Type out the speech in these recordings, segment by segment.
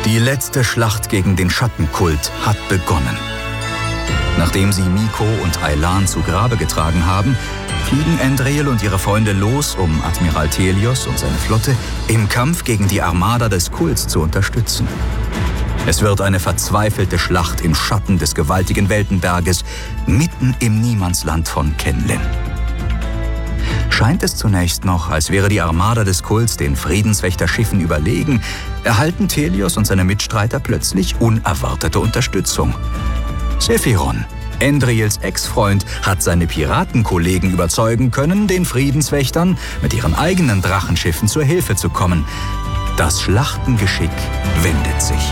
Die letzte Schlacht gegen den Schattenkult hat begonnen. Nachdem sie Miko und Aylan zu Grabe getragen haben, fliegen Andriel und ihre Freunde los, um Admiral Thelios und seine Flotte im Kampf gegen die Armada des Kults zu unterstützen. Es wird eine verzweifelte Schlacht im Schatten des gewaltigen Weltenberges, mitten im Niemandsland von Kenlin. Scheint es zunächst noch, als wäre die Armada des Kults den Friedenswächterschiffen überlegen, erhalten Thelios und seine Mitstreiter plötzlich unerwartete Unterstützung. Sephiron, Andriels Ex-Freund, hat seine Piratenkollegen überzeugen können, den Friedenswächtern mit ihren eigenen Drachenschiffen zur Hilfe zu kommen. Das Schlachtengeschick wendet sich.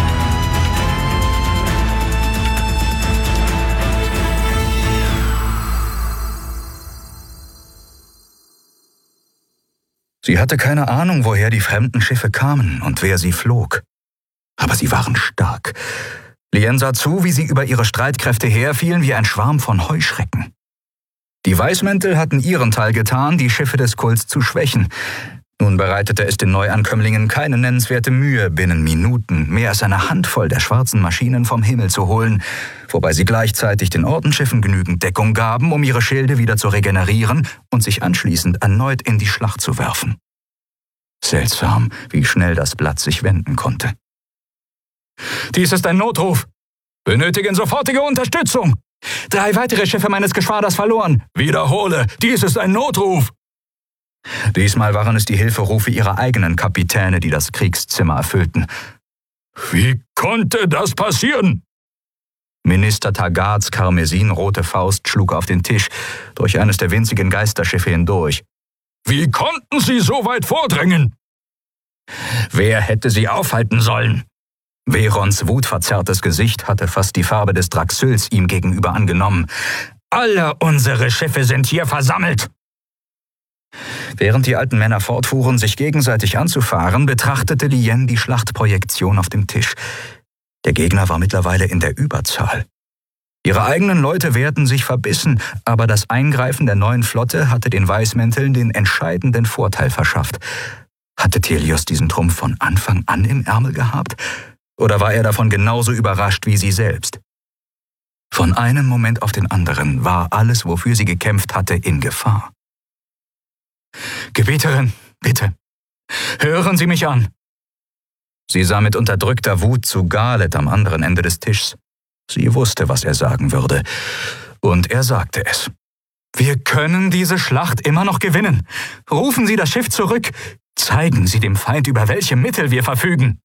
Sie hatte keine Ahnung, woher die fremden Schiffe kamen und wer sie flog. Aber sie waren stark. Lien sah zu, wie sie über ihre Streitkräfte herfielen wie ein Schwarm von Heuschrecken. Die Weißmäntel hatten ihren Teil getan, die Schiffe des Kults zu schwächen. Nun bereitete es den Neuankömmlingen keine nennenswerte Mühe, binnen Minuten mehr als eine Handvoll der schwarzen Maschinen vom Himmel zu holen, wobei sie gleichzeitig den Ordensschiffen genügend Deckung gaben, um ihre Schilde wieder zu regenerieren und sich anschließend erneut in die Schlacht zu werfen. Seltsam, wie schnell das Blatt sich wenden konnte. »Dies ist ein Notruf. Benötigen sofortige Unterstützung. 3 weitere Schiffe meines Geschwaders verloren. Wiederhole, dies ist ein Notruf.« Diesmal waren es die Hilferufe ihrer eigenen Kapitäne, die das Kriegszimmer erfüllten. »Wie konnte das passieren?« Minister Tagards karmesinrote Faust schlug auf den Tisch, durch eines der winzigen Geisterschiffe hindurch. »Wie konnten Sie so weit vordringen?« »Wer hätte sie aufhalten sollen?« Verons wutverzerrtes Gesicht hatte fast die Farbe des Draxyls ihm gegenüber angenommen. »Alle unsere Schiffe sind hier versammelt!« Während die alten Männer fortfuhren, sich gegenseitig anzufahren, betrachtete Lien die Schlachtprojektion auf dem Tisch. Der Gegner war mittlerweile in der Überzahl. Ihre eigenen Leute wehrten sich verbissen, aber das Eingreifen der neuen Flotte hatte den Weißmänteln den entscheidenden Vorteil verschafft. Hatte Thelios diesen Trumpf von Anfang an im Ärmel gehabt? Oder war er davon genauso überrascht wie sie selbst? Von einem Moment auf den anderen war alles, wofür sie gekämpft hatte, in Gefahr. »Gebieterin, bitte, hören Sie mich an!« Sie sah mit unterdrückter Wut zu Galet am anderen Ende des Tischs. Sie wusste, was er sagen würde. Und er sagte es. »Wir können diese Schlacht immer noch gewinnen. Rufen Sie das Schiff zurück. Zeigen Sie dem Feind, über welche Mittel wir verfügen.«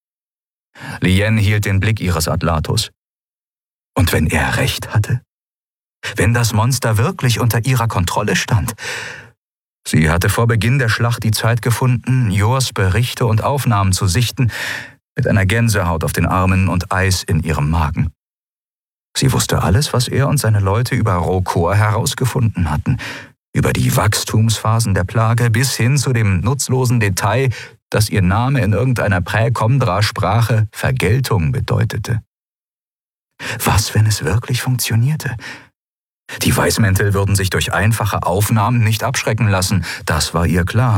Lien hielt den Blick ihres Atlatus. Und wenn er recht hatte? Wenn das Monster wirklich unter ihrer Kontrolle stand? Sie hatte vor Beginn der Schlacht die Zeit gefunden, Jors Berichte und Aufnahmen zu sichten, mit einer Gänsehaut auf den Armen und Eis in ihrem Magen. Sie wusste alles, was er und seine Leute über Rokor herausgefunden hatten, über die Wachstumsphasen der Plage bis hin zu dem nutzlosen Detail, dass ihr Name in irgendeiner Prä-Komdra-Sprache Vergeltung bedeutete. Was, wenn es wirklich funktionierte? Die Weißmäntel würden sich durch einfache Aufnahmen nicht abschrecken lassen, das war ihr klar.